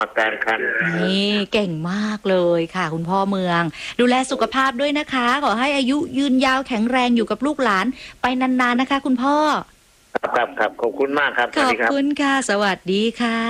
อาการคันนี่เก่งมากเลยค่ะคุณพ่อเมืองดูแลสุขภาพด้วยนะคะขอให้อายุยืนยาวแข็งแรงอยู่กับลูกหลานไปนานๆนะคะคุณพ่อครับครับขอบคุณมากครับสขอบวัสดีครับคุณค่ะสวัสดีค่ะ